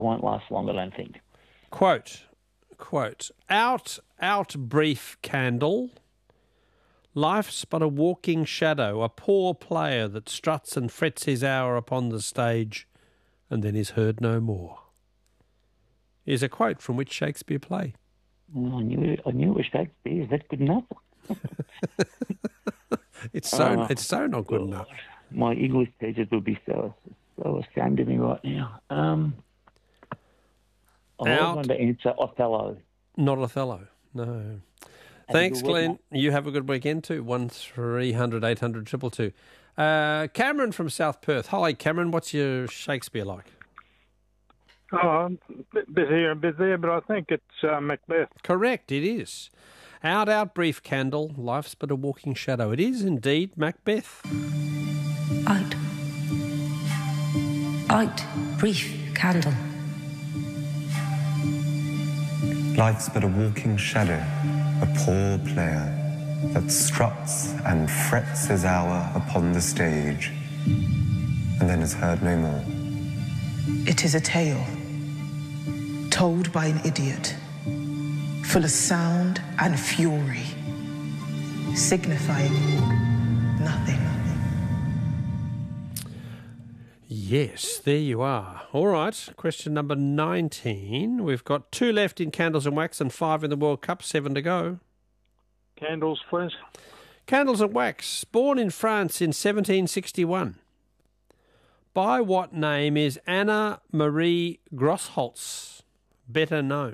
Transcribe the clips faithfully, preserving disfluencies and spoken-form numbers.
won't last long, I don't think. Quote, quote, out, out brief candle. Life's but a walking shadow, a poor player that struts and frets his hour upon the stage and then is heard no more. Is a quote from which Shakespeare play? Oh, I knew it, I knew it was Shakespeare. Is that good enough? It's so Oh, it's so not good God. enough. My English teachers would be so so ashamed of me right now. Um, I'm Out. always going to answer Othello. Not Othello, no. Have a Thanks, good week, Glenn. mate. You have a good weekend too. One three hundred eight hundred triple two. Uh, Cameron from South Perth. Hi, Cameron. What's your Shakespeare like? Oh, I'm a bit busier and busier, but I think it's uh, Macbeth. Correct, it is. Out, out, brief candle. Life's but a walking shadow. It is indeed Macbeth. Out. Out, brief candle. Life's but a walking shadow, a poor player that struts and frets his hour upon the stage, and then is heard no more. It is a tale told by an idiot, full of sound and fury, signifying nothing. Yes, there you are. All right, question number nineteen. We've got two left in Candles and Wax and five in the World Cup, seven to go. Candles, please. Candles and Wax, born in France in seventeen sixty-one. By what name is Anna Marie Grossholtz better known?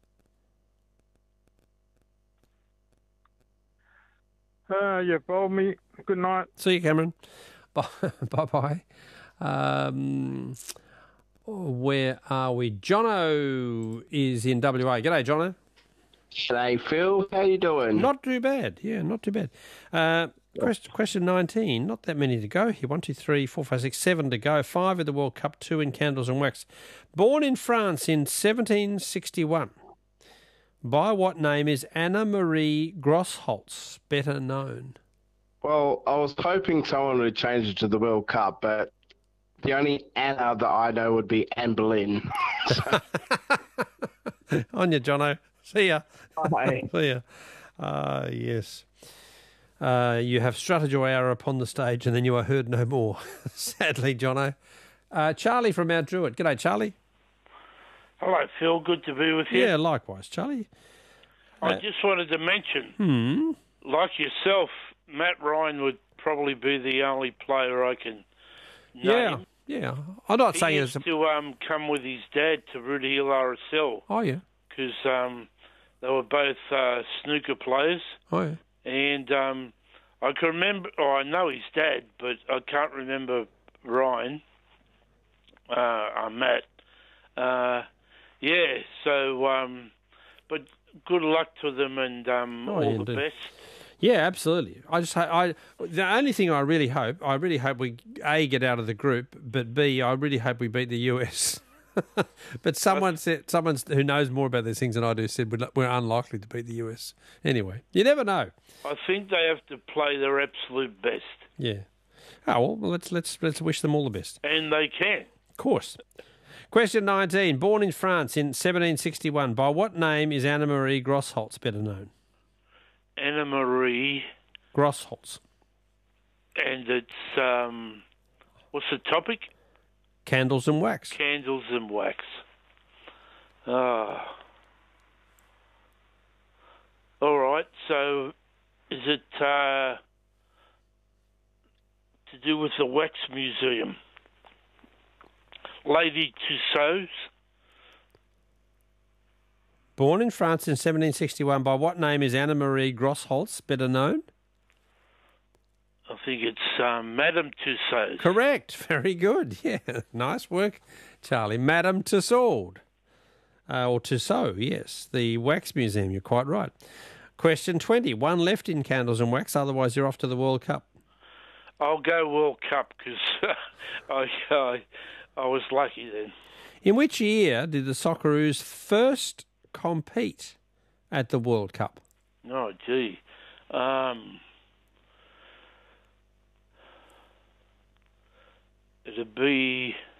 Uh, you followed me. Good night. See you, Cameron. Bye bye. Um, where are we? Jono is in W A. G'day, Jono. G'day, Phil. How you doing? Not too bad. Yeah, not too bad. Uh, question, question nineteen. Not that many to go here. One, two, three, four, five, six, seven to go. Five in the World Cup, two in Candles and Wax. Born in France in seventeen sixty-one. By what name is Anna Marie Grossholtz better known? Well, I was hoping someone would change it to the World Cup, but the only Anna that I know would be Anne Boleyn. On you, Jono. See ya. Bye. See ya. Uh, yes. Uh, you have strutted your hour upon the stage and then you are heard no more. Sadly, Jono. Uh, Charlie from Mount Druitt. G'day, Charlie. Hello, Phil. Good to be with you. Yeah, likewise, Charlie. I Uh, just wanted to mention, Hmm. like yourself, Matt Ryan would probably be the only player I can name. Yeah, yeah. I'm not He saying used it's... A... to um, come with his dad to Rudy Hill R S L Oh, yeah. because um, they were both uh, snooker players. Oh, yeah. And um, I can remember, or I know his dad, but I can't remember Ryan, uh, uh, Matt. Uh, yeah, so, um, but good luck to them and um, Oh, all yeah, the indeed. best. Yeah, absolutely. I just, ho- I, the only thing I really hope, I really hope we A, get out of the group, but B, I really hope we beat the U S. But someone said, someone who knows more about these things than I do said we're, we're unlikely to beat the U S. Anyway, you never know. I think they have to play their absolute best, Yeah. Oh well, let's let's let's wish them all the best. and they can. Of course. Question nineteen. Born in France in seventeen sixty-one, by what name is Anna Marie Grossholtz better known? Anna Marie, Grossholtz. and it's, um, what's the topic? Candles and Wax. Candles and Wax. Ah. All right, so is it uh, to do with the Wax Museum? Lady Tussauds? Born in France in seventeen sixty-one, by what name is Anna Marie Grossholtz better known? I think it's um, Madame Tussauds. Correct. Very good. Yeah. Nice work, Charlie. Madame Tussauds. Uh, or Tussaud, yes. The Wax Museum. You're quite right. Question twenty. One left in Candles and Wax, otherwise you're off to the World Cup. I'll go World Cup because I, I, I was lucky then. In which year did the Socceroos first compete at the World Cup? Oh, gee. Um, it'd be